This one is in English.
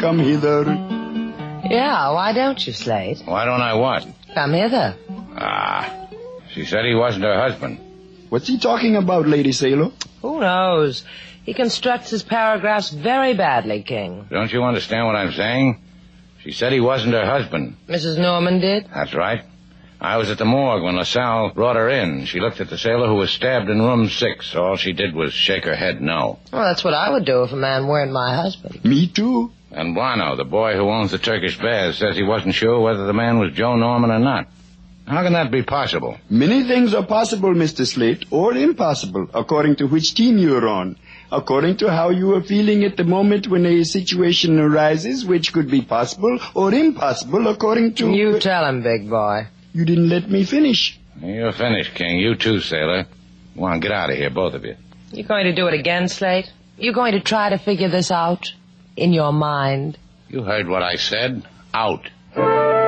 Come hither. Yeah, why don't you, Slate? Why don't I what? Come hither. She said he wasn't her husband. What's he talking about, Lady Sailor? Who knows? He constructs his paragraphs very badly, King. Don't you understand what I'm saying? She said he wasn't her husband. Mrs. Norman did? That's right. I was at the morgue when LaSalle brought her in. She looked at the sailor who was stabbed in room 6. All she did was shake her head no. Well, that's what I would do if a man weren't my husband. Me too. And Buono, the boy who owns the Turkish Bears, says he wasn't sure whether the man was Joe Norman or not. How can that be possible? Many things are possible, Mr. Slate, or impossible, according to which team you're on. According to how you are feeling at the moment when a situation arises, which could be possible or impossible, according to... You tell him, big boy. You didn't let me finish. You're finished, King. You too, sailor. Come on, get out of here, both of you. You going to do it again, Slate? You going to try to figure this out in your mind? You heard what I said. Out.